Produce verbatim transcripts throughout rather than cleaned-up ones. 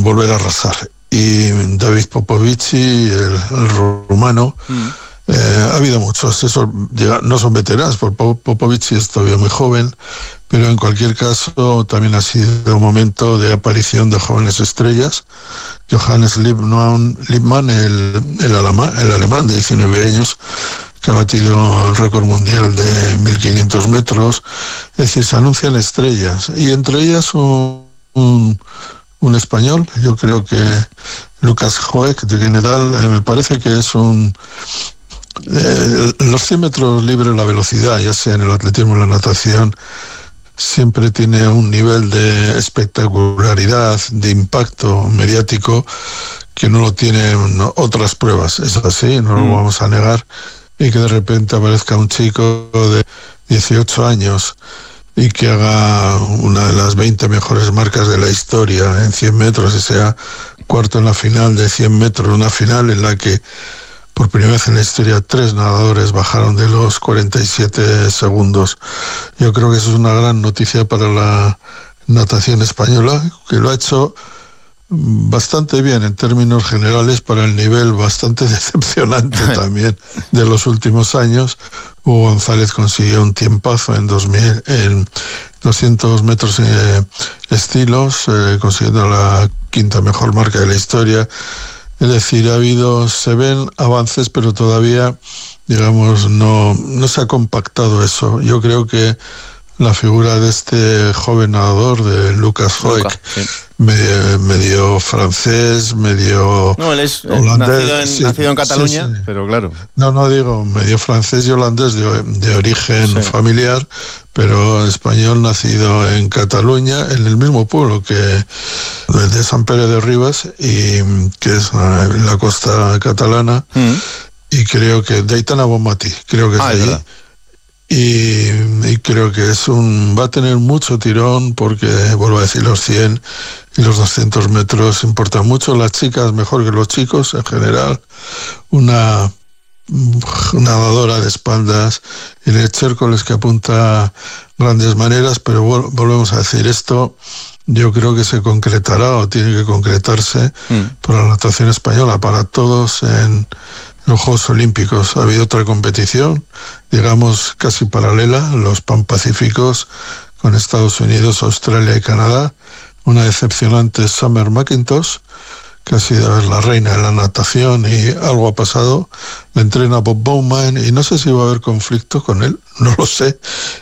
volver a arrasar. Y David Popovici, el, el rumano, mm. eh, ha habido muchos, esos no son veteranos, porque Popovici es todavía muy joven, pero en cualquier caso también ha sido un momento de aparición de jóvenes estrellas. Johannes Lippmann, Lippmann el, el, alemán, el alemán de diecinueve años, que ha batido el récord mundial de mil quinientos metros. Es decir, se anuncian estrellas, y entre ellas un, un, un español, yo creo que Lukas Hoek de General, eh, me parece que es un... Eh, los cien metros libres, la velocidad, ya sea en el atletismo o en la natación, siempre tiene un nivel de espectacularidad, de impacto mediático, que no lo tienen otras pruebas. Es así, no lo vamos a negar. Y que de repente aparezca un chico de dieciocho años y que haga una de las veinte mejores marcas de la historia en cien metros y sea cuarto en la final de cien metros, una final en la que por primera vez en la historia tres nadadores bajaron de los cuarenta y siete segundos. Yo creo que eso es una gran noticia para la natación española, que lo ha hecho bastante bien en términos generales para el nivel bastante decepcionante también de los últimos años. Hugo González consiguió un tiempazo en dos mil en doscientos metros eh, estilos, eh, consiguiendo la quinta mejor marca de la historia. Es decir, ha habido, se ven avances, pero todavía, digamos, no, no se ha compactado eso. Yo creo que la figura de este joven nadador, de Lukas Hoek, sí. medio, medio francés, medio no, él es holandés. Nacido en, sí, nacido en Cataluña, sí, sí. pero claro. No, no digo medio francés y holandés de, de origen sí. familiar, pero español nacido en Cataluña, en el mismo pueblo que de Sant Pere de Ribes, y que es en la costa catalana, mm. y creo que de Aitana Bonmatí, creo que es ah, allí. Es Y, y creo que es un va a tener mucho tirón, porque vuelvo a decir, los cien y los doscientos metros importan mucho. Las chicas mejor que los chicos en general. Una nadadora de espaldas y el Chércoles, que apunta grandes maneras, pero vol- volvemos a decir esto. Yo creo que se concretará o tiene que concretarse mm. por la natación española para todos en los Juegos Olímpicos. Ha habido otra competición, digamos, casi paralela, los Pan-Pacíficos, con Estados Unidos, Australia y Canadá. Una decepcionante Summer McIntosh, que ha sido la reina de la natación, y algo ha pasado. Le entrena Bob Bowman y no sé si va a haber conflicto con él, no lo sé.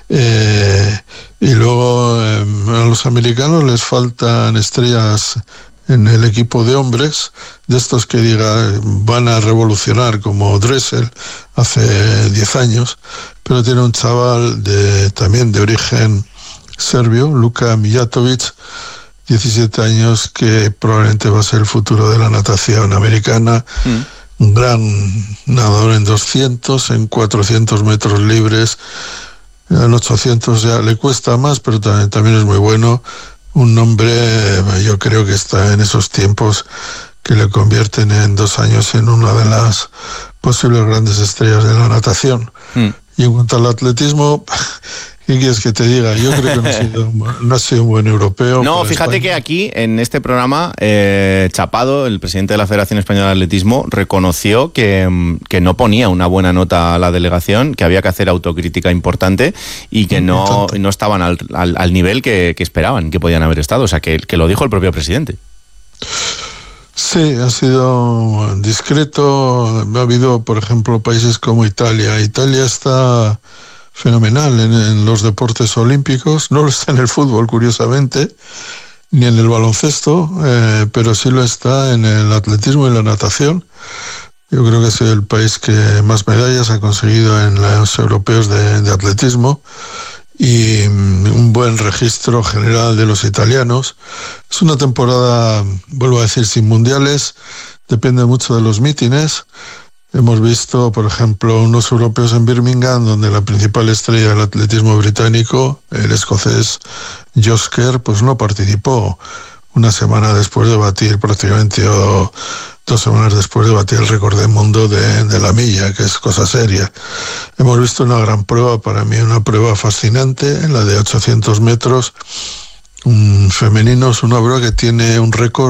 Eh, y luego eh, a los americanos les faltan estrellas en el equipo de hombres, de estos que diga van a revolucionar como Dressel hace diez años, pero tiene un chaval de también de origen serbio, Luka Mijatovic, diecisiete años, que probablemente va a ser el futuro de la natación americana. Mm. Un gran nadador en doscientos, en cuatrocientos metros libres, en ochocientos ya le cuesta más, pero también, también es muy bueno. Un nombre, yo creo que está en esos tiempos que le convierten en dos años en una de las posibles grandes estrellas de la natación. Mm. Y en cuanto al atletismo, ¿qué quieres que te diga? Yo creo que no ha sido, no ha sido un buen europeo. No, fíjate España. Que aquí, en este programa, eh, Chapado, el presidente de la Federación Española de Atletismo, reconoció que, que no ponía una buena nota a la delegación, que había que hacer autocrítica importante y que no, no estaban al, al, al nivel que, que esperaban que podían haber estado. O sea, que, que lo dijo el propio presidente. Sí, ha sido discreto. Ha habido, por ejemplo, países como Italia. Italia está fenomenal en, en los deportes olímpicos, no lo está en el fútbol, curiosamente, ni en el baloncesto, eh, pero sí lo está en el atletismo y la natación. Yo creo que es el país que más medallas ha conseguido en los europeos de, de atletismo, y un buen registro general de los italianos. Es una temporada, vuelvo a decir, sin mundiales, depende mucho de los mítines. Hemos visto, por ejemplo, unos europeos en Birmingham, donde la principal estrella del atletismo británico, el escocés Josh Kerr, pues no participó una semana después de batir, prácticamente, o dos semanas después de batir el récord del mundo de, de la milla, que es cosa seria. Hemos visto una gran prueba, para mí una prueba fascinante, en la de ochocientos metros, un femenino, es una prueba que tiene un récord